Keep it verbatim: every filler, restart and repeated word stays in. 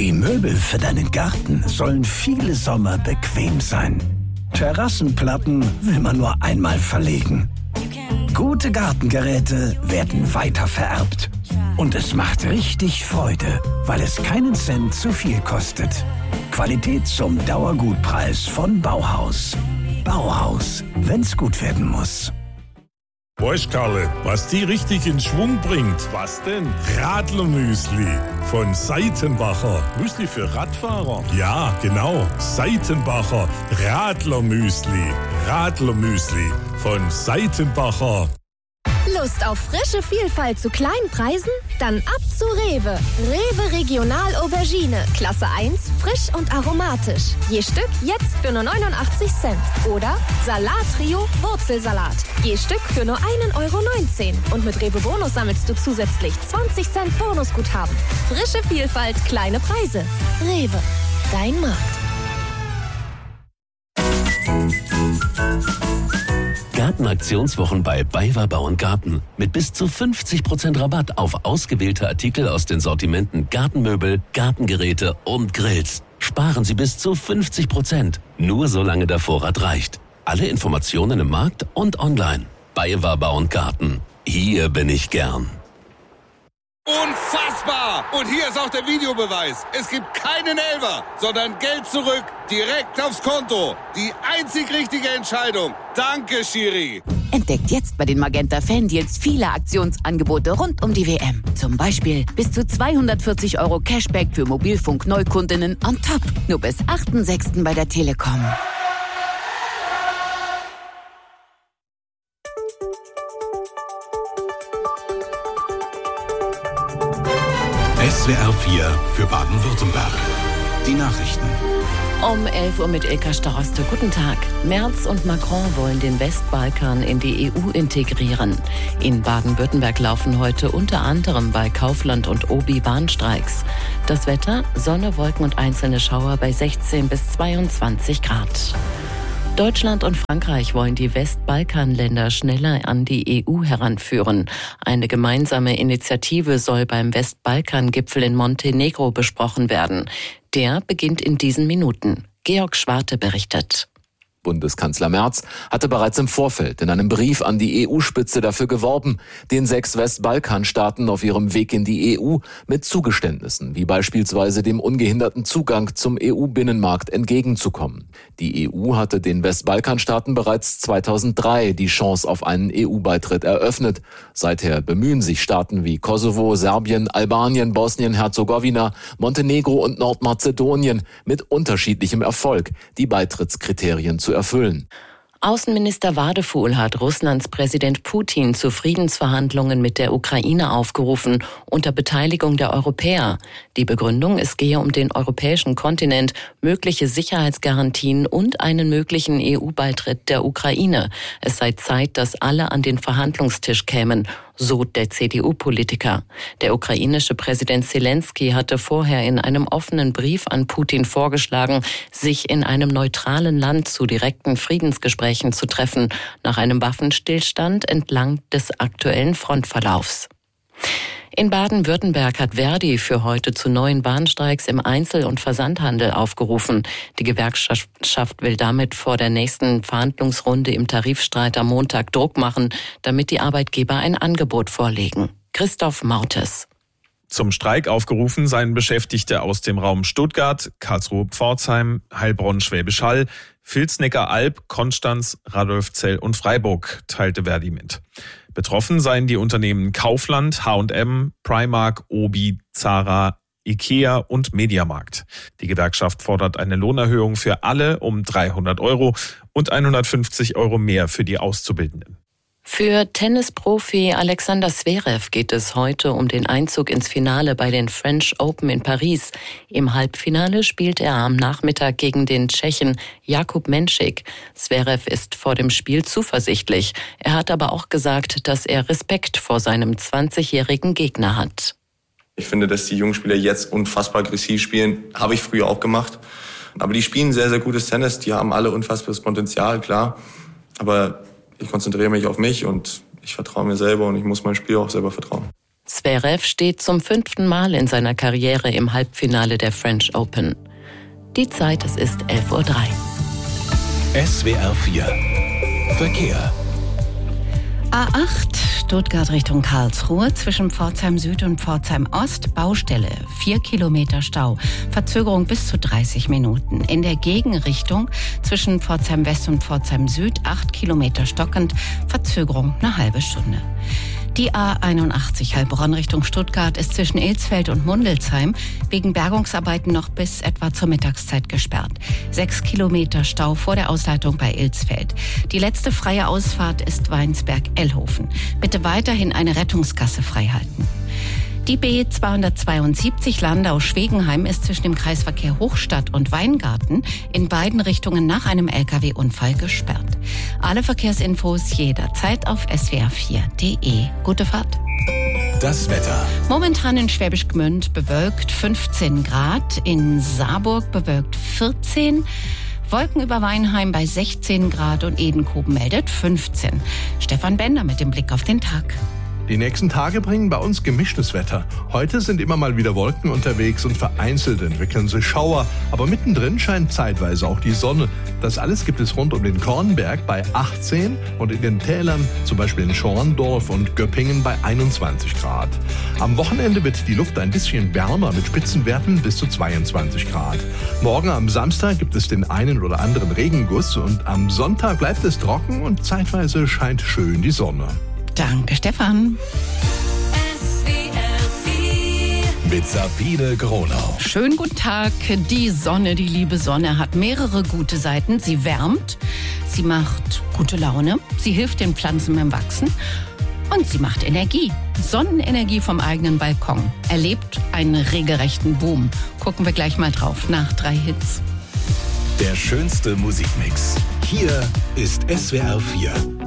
Die Möbel für deinen Garten sollen viele Sommer bequem sein. Terrassenplatten will man nur einmal verlegen. Gute Gartengeräte werden weiter vererbt. Und es macht richtig Freude, weil es keinen Cent zu viel kostet. Qualität zum Dauergutpreis von Bauhaus. Bauhaus, wenn's gut werden muss. Weißt, Karle, was die richtig in Schwung bringt? Was denn? Radlermüsli von Seitenbacher. Müsli für Radfahrer? Ja, genau. Seitenbacher Radlermüsli. Radlermüsli von Seitenbacher. Lust auf frische Vielfalt zu kleinen Preisen? Dann ab zu Rewe. Rewe Regional Aubergine. Klasse eins, frisch und aromatisch. Je Stück jetzt für nur neunundachtzig Cent. Oder Salat Trio Wurzelsalat. Je Stück für nur ein Euro neunzehn. Und mit Rewe Bonus sammelst du zusätzlich zwanzig Cent Bonusguthaben. Frische Vielfalt, kleine Preise. Rewe, dein Markt. Gartenaktionswochen bei BayWa Bau und Garten. Mit bis zu fünfzig Prozent Rabatt auf ausgewählte Artikel aus den Sortimenten Gartenmöbel, Gartengeräte und Grills. Sparen Sie bis zu fünfzig Prozent. Nur solange der Vorrat reicht. Alle Informationen im Markt und online. BayWa Bau und Garten. Hier bin ich gern. Unfassbar! Und hier ist auch der Videobeweis. Es gibt keinen Elfer, sondern Geld zurück, direkt aufs Konto. Die einzig richtige Entscheidung. Danke, Schiri. Entdeckt jetzt bei den Magenta Fan-Deals viele Aktionsangebote rund um die W M. Zum Beispiel bis zu zweihundertvierzig Euro Cashback für Mobilfunk-Neukundinnen on top. Nur bis achten sechsten bei der Telekom. S W R vier für Baden-Württemberg. Die Nachrichten. Um elf Uhr mit Ilka Staroste. Guten Tag. Merz und Macron wollen den Westbalkan in die E U integrieren. In Baden-Württemberg laufen heute unter anderem bei Kaufland und Obi Bahnstreiks. Das Wetter, Sonne, Wolken und einzelne Schauer bei sechzehn bis zweiundzwanzig Grad. Deutschland und Frankreich wollen die Westbalkanländer schneller an die E U heranführen. Eine gemeinsame Initiative soll beim Westbalkan-Gipfel in Montenegro besprochen werden. Der beginnt in diesen Minuten. Georg Schwarte berichtet. Bundeskanzler Merz hatte bereits im Vorfeld in einem Brief an die E U-Spitze dafür geworben, den sechs Westbalkanstaaten auf ihrem Weg in die E U mit Zugeständnissen, wie beispielsweise dem ungehinderten Zugang zum E U-Binnenmarkt entgegenzukommen. Die E U hatte den Westbalkanstaaten bereits zweitausenddrei die Chance auf einen E U-Beitritt eröffnet. Seither bemühen sich Staaten wie Kosovo, Serbien, Albanien, Bosnien-Herzegowina, Montenegro und Nordmazedonien mit unterschiedlichem Erfolg, die Beitrittskriterien zu erfüllen. Außenminister Wadefuhl hat Russlands Präsident Putin zu Friedensverhandlungen mit der Ukraine aufgerufen, unter Beteiligung der Europäer. Die Begründung, es gehe um den europäischen Kontinent, mögliche Sicherheitsgarantien und einen möglichen E U-Beitritt der Ukraine. Es sei Zeit, dass alle an den Verhandlungstisch kämen, so der C D U-Politiker. Der ukrainische Präsident Zelensky hatte vorher in einem offenen Brief an Putin vorgeschlagen, sich in einem neutralen Land zu direkten Friedensgesprächen zu treffen, nach einem Waffenstillstand entlang des aktuellen Frontverlaufs. In Baden-Württemberg hat Verdi für heute zu neuen Bahnstreiks im Einzel- und Versandhandel aufgerufen. Die Gewerkschaft will damit vor der nächsten Verhandlungsrunde im Tarifstreit am Montag Druck machen, damit die Arbeitgeber ein Angebot vorlegen. Christoph Mautes. Zum Streik aufgerufen seien Beschäftigte aus dem Raum Stuttgart, Karlsruhe-Pforzheim, Heilbronn-Schwäbisch Hall, Vilsnecker-Alb, Konstanz, Radolfzell und Freiburg, teilte Verdi mit. Betroffen seien die Unternehmen Kaufland, H und M, Primark, Obi, Zara, Ikea und Mediamarkt. Die Gewerkschaft fordert eine Lohnerhöhung für alle um dreihundert Euro und hundertfünfzig Euro mehr für die Auszubildenden. Für Tennisprofi Alexander Zverev geht es heute um den Einzug ins Finale bei den French Open in Paris. Im Halbfinale spielt er am Nachmittag gegen den Tschechen Jakub Menšik. Zverev ist vor dem Spiel zuversichtlich. Er hat aber auch gesagt, dass er Respekt vor seinem zwanzigjährigen Gegner hat. Ich finde, dass die jungen Spieler jetzt unfassbar aggressiv spielen. Habe ich früher auch gemacht. Aber die spielen sehr, sehr gutes Tennis. Die haben alle unfassbares Potenzial, klar. Aber ich konzentriere mich auf mich und ich vertraue mir selber und ich muss mein Spiel auch selber vertrauen. Zverev steht zum fünften Mal in seiner Karriere im Halbfinale der French Open. Die Zeit, es ist elf Uhr drei. S W R vier Verkehr. A acht, Stuttgart Richtung Karlsruhe, zwischen Pforzheim Süd und Pforzheim Ost, Baustelle, vier Kilometer Stau, Verzögerung bis zu dreißig Minuten. In der Gegenrichtung zwischen Pforzheim West und Pforzheim Süd, acht Kilometer stockend, Verzögerung eine halbe Stunde. Die A einundachtzig Heilbronn Richtung Stuttgart ist zwischen Ilsfeld und Mundelsheim wegen Bergungsarbeiten noch bis etwa zur Mittagszeit gesperrt. Sechs Kilometer Stau vor der Ausleitung bei Ilsfeld. Die letzte freie Ausfahrt ist Weinsberg-Ellhofen. Bitte weiterhin eine Rettungsgasse freihalten. Die B zweihundertzweiundsiebzig Landau-Schwegenheim ist zwischen dem Kreisverkehr Hochstadt und Weingarten in beiden Richtungen nach einem L K W-Unfall gesperrt. Alle Verkehrsinfos jederzeit auf S W R vier Punkt de. Gute Fahrt. Das Wetter. Momentan in Schwäbisch Gmünd bewölkt fünfzehn Grad, in Saarburg bewölkt vierzehn, Wolken über Weinheim bei sechzehn Grad und Edenkoben meldet fünfzehn. Stefan Bender mit dem Blick auf den Tag. Die nächsten Tage bringen bei uns gemischtes Wetter. Heute sind immer mal wieder Wolken unterwegs und vereinzelt entwickeln sich Schauer. Aber mittendrin scheint zeitweise auch die Sonne. Das alles gibt es rund um den Kornberg bei achtzehn und in den Tälern, zum Beispiel in Schorndorf und Göppingen, bei einundzwanzig Grad. Am Wochenende wird die Luft ein bisschen wärmer mit Spitzenwerten bis zu zweiundzwanzig Grad. Morgen am Samstag gibt es den einen oder anderen Regenguss und am Sonntag bleibt es trocken und zeitweise scheint schön die Sonne. Danke, Stefan. Mit Sabine Gronau. Schönen guten Tag. Die Sonne, die liebe Sonne, hat mehrere gute Seiten. Sie wärmt, sie macht gute Laune, sie hilft den Pflanzen beim Wachsen und sie macht Energie. Sonnenenergie vom eigenen Balkon. Erlebt einen regelrechten Boom. Gucken wir gleich mal drauf nach drei Hits. Der schönste Musikmix. Hier ist S W R vier.